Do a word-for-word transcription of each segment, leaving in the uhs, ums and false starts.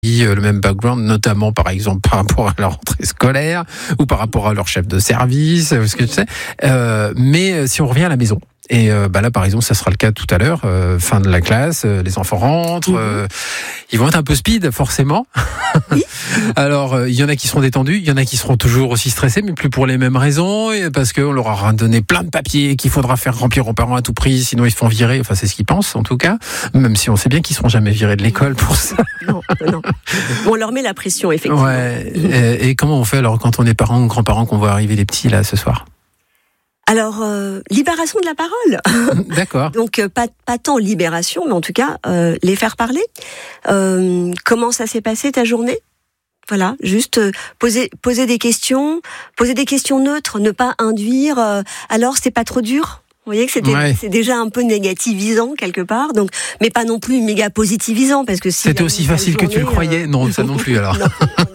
le même background, notamment par exemple par rapport à leur rentrée scolaire ou par rapport à leur chef de service, ce que tu sais. Euh, mais si on revient à la maison. Et euh, bah là, par exemple, ça sera le cas tout à l'heure. Euh, fin de la classe, euh, les enfants rentrent. Euh, ils vont être un peu speed, forcément. Oui. Alors, il euh, y en a qui seront détendus, il y en a qui seront toujours aussi stressés, mais plus pour les mêmes raisons, et parce qu'on leur aura donné plein de papiers qu'il faudra faire remplir aux parents à tout prix, sinon ils se font virer. Enfin, c'est ce qu'ils pensent, en tout cas. Même si on sait bien qu'ils seront jamais virés de l'école pour ça. Non, non. On leur met la pression, effectivement. Ouais. Et, et comment on fait alors quand on est parents ou grands-parents qu'on voit arriver les petits là ce soir? Alors, euh, libération de la parole. D'accord. Donc, euh, pas, pas tant libération, mais en tout cas, euh, les faire parler. Euh, comment ça s'est passé ta journée ? Voilà, juste euh, poser, poser des questions, poser des questions neutres, ne pas induire. Euh, alors, c'est pas trop dur ? Vous voyez que c'était, ouais. c'est déjà un peu négativisant quelque part, donc, mais pas non plus méga positivisant, parce que si c'était aussi facile journée, que tu le croyais, euh... non, ça non plus alors. Non,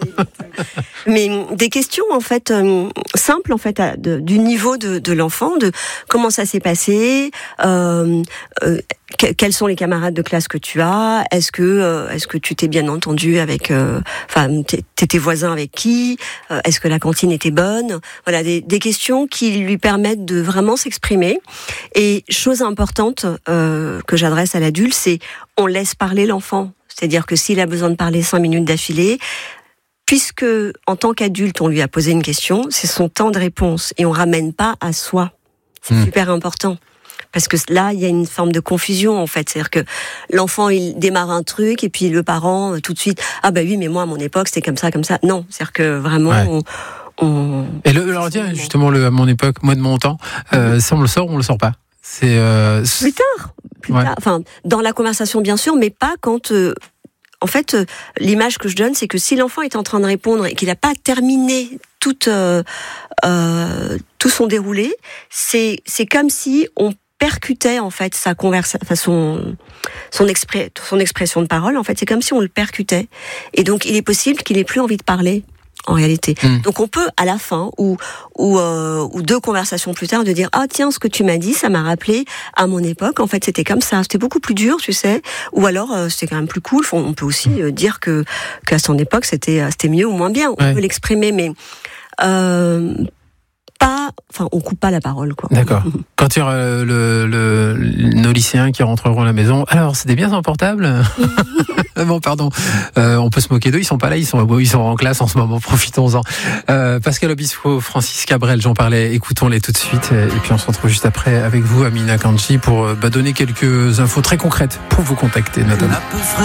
mais des questions en fait euh, simples en fait à, de, du niveau de, de l'enfant, de comment ça s'est passé, euh, euh, que, quels sont les camarades de classe que tu as, est-ce que euh, est-ce que tu t'es bien entendu avec, enfin euh, t'es tes voisins avec qui, euh, est-ce que la cantine était bonne, voilà des, des questions qui lui permettent de vraiment s'exprimer. Et chose importante euh, que j'adresse à l'adulte, c'est on laisse parler l'enfant, c'est-à-dire que s'il a besoin de parler cinq minutes d'affilée. Puisque, en tant qu'adulte, on lui a posé une question, c'est son temps de réponse et on ramène pas à soi. C'est mmh. super important. Parce que là, il y a une forme de confusion, en fait. C'est-à-dire que l'enfant, il démarre un truc et puis le parent, tout de suite, ah bah oui, mais moi, à mon époque, c'était comme ça, comme ça. Non, c'est-à-dire que vraiment, ouais. on, on... Et le, alors tiens, justement, le, à mon époque, moi de mon temps, euh, ça on le sort ou on le sort pas? C'est, euh... Plus tard. Plus ouais. tard. Enfin, dans la conversation, bien sûr, mais pas quand... Euh, En fait, euh, l'image que je donne, c'est que si l'enfant est en train de répondre et qu'il n'a pas terminé tout, euh, euh, tout son déroulé, c'est, c'est comme si on percutait en fait sa conversation, enfin son, son, expré- son expression de parole. En fait, c'est comme si on le percutait. Et donc, il est possible qu'il ait plus envie de parler. En réalité. Mmh. Donc on peut à la fin ou ou, euh, ou deux conversations plus tard de dire ah tiens ce que tu m'as dit ça m'a rappelé à mon époque en fait c'était comme ça c'était beaucoup plus dur tu sais ou alors euh, c'était quand même plus cool on peut aussi euh, dire que qu'à son époque c'était c'était mieux ou moins bien on ouais. peut l'exprimer mais euh, pas enfin on coupe pas la parole quoi. D'accord. Quand il y aura le, le, le nos lycéens qui rentreront à la maison alors c'était bien sans portable. Bon, pardon. Euh, on peut se moquer d'eux. Ils sont pas là. Ils sont, ils sont en classe en ce moment. Profitons-en. Euh, Pascal Obispo, Francis Cabrel, j'en parlais. Écoutons-les tout de suite. Et puis on se retrouve juste après avec vous, Amina Kanji, pour bah, donner quelques infos très concrètes pour vous contacter, notamment.